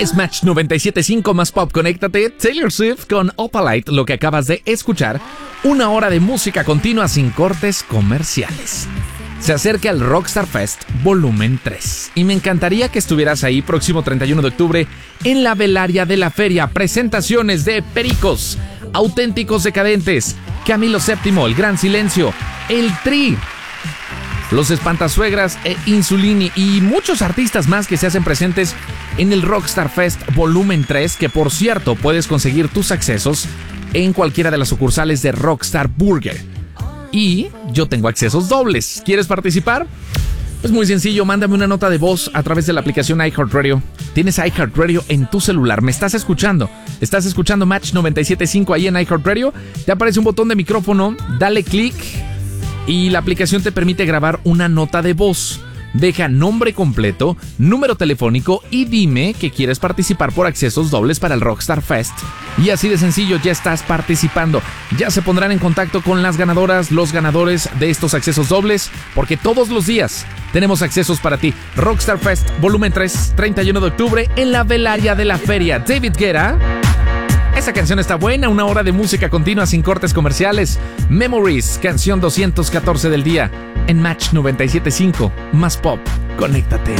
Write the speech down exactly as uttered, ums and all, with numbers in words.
Es Match noventa y siete punto cinco más pop. Conéctate. Taylor Swift con Opalite, lo que acabas de escuchar. Una hora de música continua sin cortes comerciales. Se acerca el Rockstar Fest Volumen tres y me encantaría que estuvieras ahí próximo treinta y uno de octubre en la velaria de la feria. Presentaciones de Pericos, Auténticos Decadentes, Camilo séptimo, El Gran Silencio, El Tri, Los Espantasuegras e Insulini y muchos artistas más que se hacen presentes en el Rockstar Fest Volumen tres, que por cierto puedes conseguir tus accesos en cualquiera de las sucursales de Rockstar Burger. Y yo tengo accesos dobles. ¿Quieres participar? Pues muy sencillo, mándame una nota de voz a través de la aplicación iHeartRadio. Tienes iHeartRadio en tu celular, me estás escuchando. Estás escuchando Match noventa y siete punto cinco ahí en iHeartRadio. Te aparece un botón de micrófono, dale clic y la aplicación te permite grabar una nota de voz. Deja nombre completo, número telefónico y dime que quieres participar por accesos dobles para el Rockstar Fest. Y así de sencillo ya estás participando. Ya se pondrán en contacto con las ganadoras, los ganadores de estos accesos dobles, porque todos los días tenemos accesos para ti. Rockstar Fest Volumen tres, treinta y uno de octubre en la velaria de la feria. David Guetta. Esa canción está buena, una hora de música continua sin cortes comerciales. Memories, canción doscientos catorce del día, en Match noventa y siete punto cinco, más pop. Conéctate.